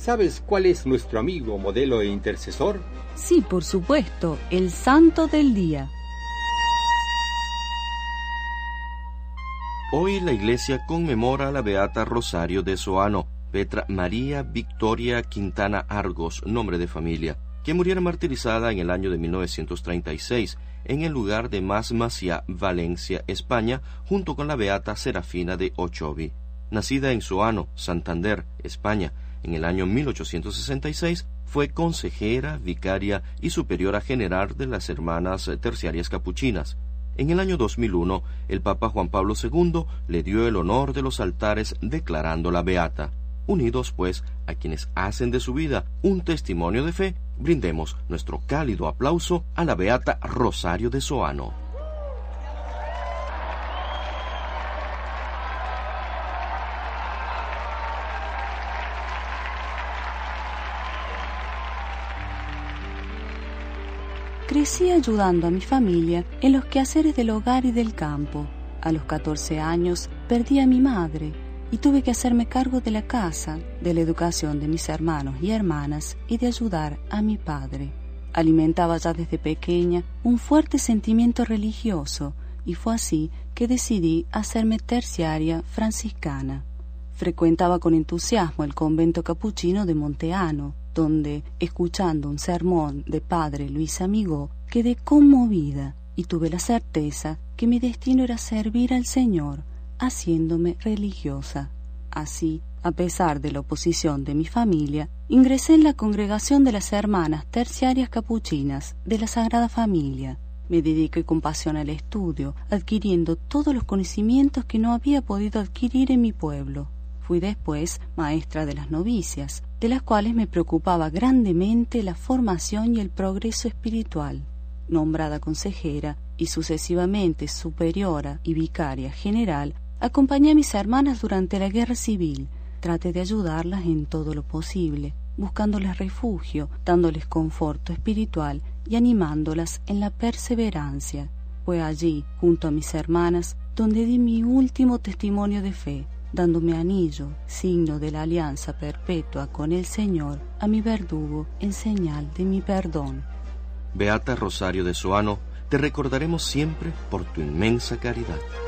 ¿Sabes cuál es nuestro amigo, modelo e intercesor? Sí, por supuesto, el santo del día. Hoy la Iglesia conmemora a la beata Rosario de Soano, Petra María Victoria Quintana Argos, nombre de familia, que muriera martirizada en el año de 1936 en el lugar de Masmacia, Valencia, España, junto con la beata Serafina de Ochovi. Nacida en Soano, Santander, España, en el año 1866, fue consejera, vicaria y superiora general de las Hermanas Terciarias Capuchinas. En el año 2001, el Papa Juan Pablo II le dio el honor de los altares declarándola beata. Unidos, pues, a quienes hacen de su vida un testimonio de fe, brindemos nuestro cálido aplauso a la beata Rosario de Soano. Crecí ayudando a mi familia en los quehaceres del hogar y del campo. A los 14 años perdí a mi madre y tuve que hacerme cargo de la casa, de la educación de mis hermanos y hermanas y de ayudar a mi padre. Alimentaba ya desde pequeña un fuerte sentimiento religioso y fue así que decidí hacerme terciaria franciscana. Frecuentaba con entusiasmo el convento capuchino de Monteano, donde, escuchando un sermón de padre Luis Amigó, quedé conmovida y tuve la certeza que mi destino era servir al Señor, haciéndome religiosa. Así, a pesar de la oposición de mi familia, ingresé en la congregación de las Hermanas Terciarias Capuchinas de la Sagrada Familia. Me dediqué con pasión al estudio, adquiriendo todos los conocimientos que no había podido adquirir en mi pueblo. Fui después maestra de las novicias, de las cuales me preocupaba grandemente la formación y el progreso espiritual. Nombrada consejera y sucesivamente superiora y vicaria general, acompañé a mis hermanas durante la guerra civil. Traté de ayudarlas en todo lo posible, buscándoles refugio, dándoles conforto espiritual y animándolas en la perseverancia. Fue allí, junto a mis hermanas, donde di mi último testimonio de fe, dándome anillo, signo de la alianza perpetua con el Señor, a mi verdugo en señal de mi perdón. Beata Rosario de Soano, te recordaremos siempre por tu inmensa caridad.